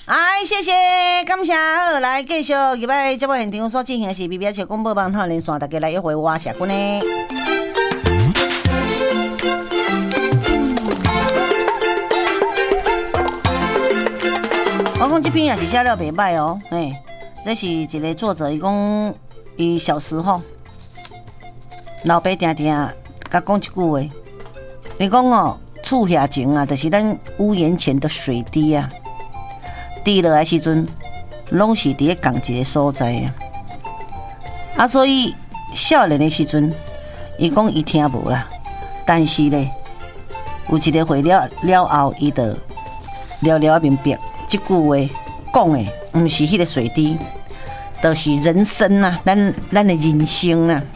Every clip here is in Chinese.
哎，谢谢，感谢。好，来继续入来节目现场所进行的是 BBS 广播网透连线，大家来约会我社君呢。我讲这篇也是写了袂歹哦，这是一个作者，伊讲伊小时候，老爸定定甲讲一句话，伊讲哦，厝下前啊，就是咱屋檐前的水滴啊。滴落来时阵，拢是伫咧同一个所在啊。所以少年的时阵，伊讲伊听无啦，但是咧，有一个会了后，伊就了了明白，这句话讲的，毋是迄个水滴，就是人生啊，咱的人生啊。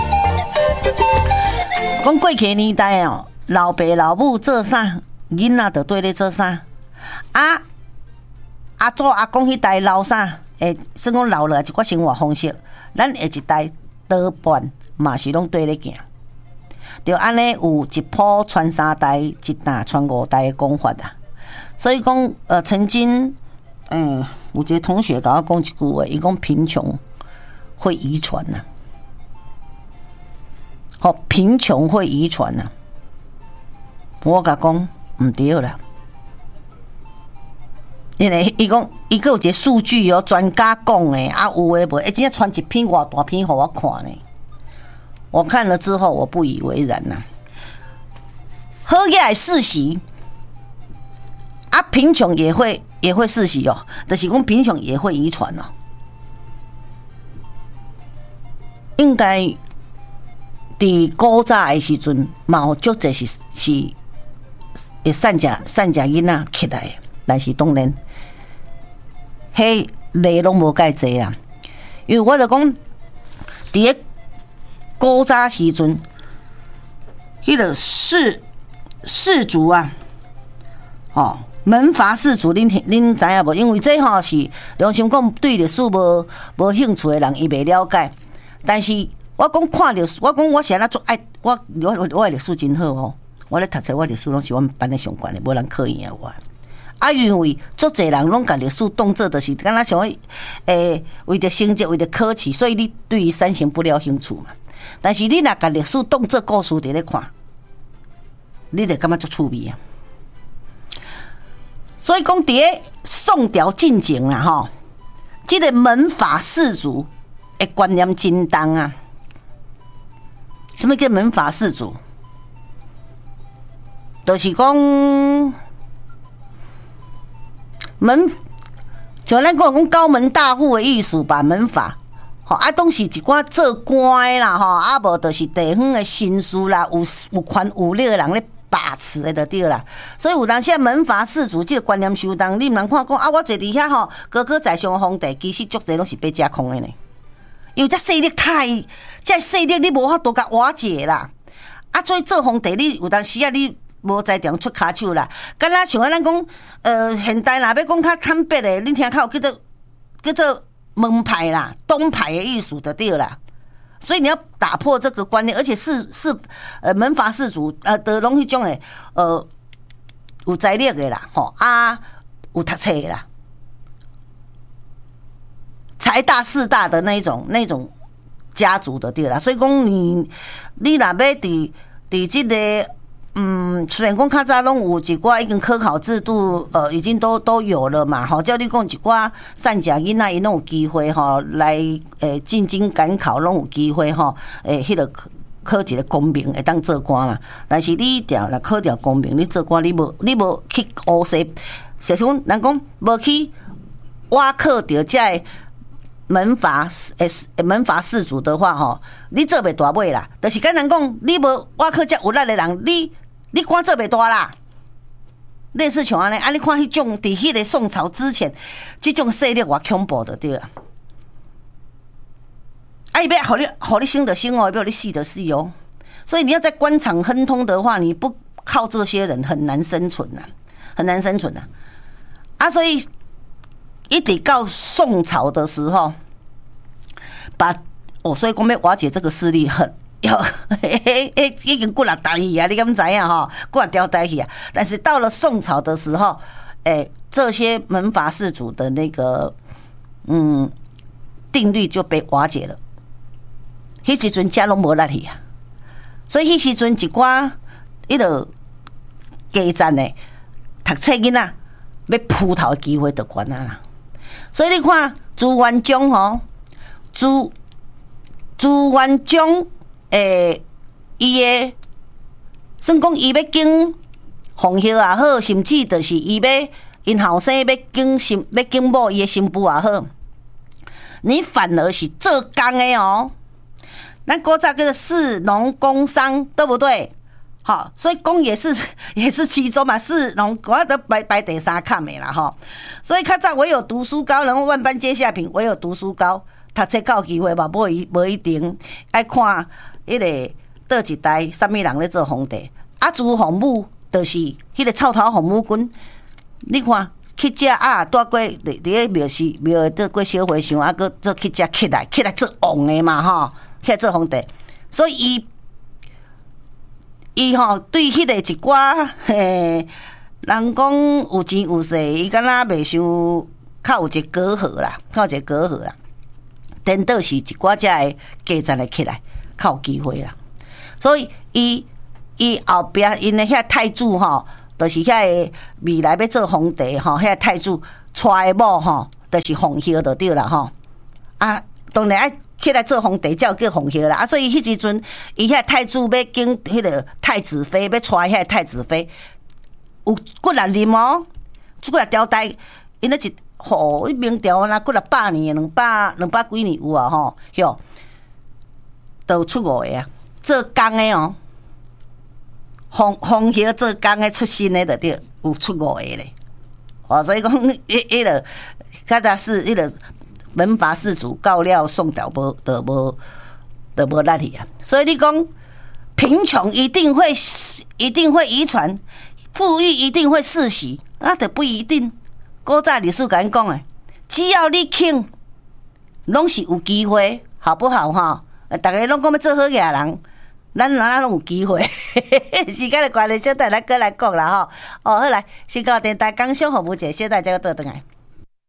讲过去年代哦，老爸老母做啥，囡仔就对咧做啥啊。阿祖阿公迄代老啥，算讲老了一寡生活方式，咱下一代多半嘛是拢对咧行，就安尼有一波传三代，一代传五代的讲法啊。所以讲，曾经，有一个同学甲我讲一句话，伊讲贫穷会遗传呐，贫穷会遗传呐。我甲讲唔对啦。因为伊讲，伊个有一个数据哦，专家讲的啊，有诶无？真正传一篇偌大篇给我看呢。我看了之后，我不以为然呐。好嘢世袭啊，贫穷也会世袭哦，就是讲贫穷也会遗传哦。应该伫古早的时阵，嘛有足侪是会善食囡仔起来的，但是当然。迄例拢无介济啦，因为我就讲，伫咧古早时阵，迄个士族啊，门阀士族，恁知影无？因为这是良心讲，对历史无兴趣的人，伊袂了解。但是我讲看历史，我讲我是安怎做爱，我的历史真好哦。我咧读册，我历史拢是阮班的上悬的，无人考验我。啊，因为足侪人拢甲历史当作就是敢若想为着成绩，为着考试，所以你对于产生不了兴趣嘛。但是你若甲历史当作故事伫咧看，你就感觉足趣味啊。所以讲，伫咧宋朝进前啦，吼，这个门阀士族的观念真重啊。什么叫门阀士族？就是讲。像咱讲高门大户的意思吧，门阀，都是一寡做官的啦，无就是地方的绅士啦，有权有力的人咧把持的就对啦。所以有当时门阀士族这个观念相当，你唔通看讲我坐伫遐高高在上的皇帝，其实足侪拢是被架空的呢。因为这势力这势力你无法度甲瓦解啦。所以做皇帝你有当时你。无在场出骹手啦，敢若像咱讲，现代若要讲较坦白的，恁听较有叫做门派啦、东派的意思就对啦。所以你要打破这个观念，而且门阀士族的拢迄种的有财力的啦，有读册的啦，财大势大的那种家族的对啦。所以讲你若要伫这个。虽然讲较早拢有一寡已经科考制度，已经都有了嘛，叫你讲一寡善食囡仔，伊拢有机会来进京赶考，拢有机会迄个考一个公民会当做官嘛。但是你若考掉公民，你做官你无去乌西，就是讲人讲无去挖克掉这门阀士族的话你做袂大尾啦。就是跟人讲，你无挖克这有力的人，你官做袂大啦，类似像安尼，你看迄种伫迄个宋朝之前，这种势力偌恐怖的对啊。伊要互你生的生哦，要你死的死哦。所以你要在官场亨通的话，你不靠这些人很难生存呐，很难生存呐。所以一直到宋朝的时候，所以讲要瓦解这个势力已经过了代去啊，你敢知影吼？过了条代去啊。但是到了宋朝的时候， 这些门阀士族的那个定律就被瓦解了。迄时阵家拢无力气啊，所以迄时阵一寡迄个基层的读册囡仔要扑头的机会就悬啊啦。所以你看朱元璋吼，朱元璋伊的算讲伊要经奉孝也好，甚至就是伊要因后生要经某伊的新妇也好，你反而是做工的哦。咱古早叫做士农工商，对不对？好，所以工也是其中嘛，士农我都排第三坎的啦吼。所以较早唯有读书高，然后万般皆下品，唯有读书高，读册较有机会嘛，无一定爱看迄个倒一代什么人咧做皇帝。啊，朱洪武就是迄个臭头红母军，你看去食啊，带过伫咧庙倒过小和尚，啊，搁做去食起来做王的嘛吼。起来做皇帝，所以伊吼对迄个一寡人讲有钱有势，伊敢若袂想较有一个隔阂啦，颠倒是一寡遮的基层的起来较有机会啦。所以伊后壁因的遐太子吼，就是遐个未来要做皇帝吼，遐太子娶的某吼，就是奉孝就对啦吼。啊，当然爱。起来做皇帝，才有叫奉孝啦。啊，所以迄时阵，伊遐太子要经迄个太子妃，要娶遐太子妃，有几若任哦，几若朝代，因咧一吼，明朝那几若100年，200几年有啊吼，哟，都有出五个啊，做工的哦，奉孝做工的出身的就对，有出5个咧。哦，所以讲，迄个，较早是迄个。门阀士族到了宋朝无力气啊，所以你讲贫穷一定会遗传，富裕一定会世袭，那就不一定。古早历史甲咱讲诶，只要你肯，拢是有机会，好不好哈？大家拢讲要做好嘢人，咱拢有机会。时间的关系，小等咱过来讲啦吼。哦，好来，先到电台工商服务节，小等再倒转来。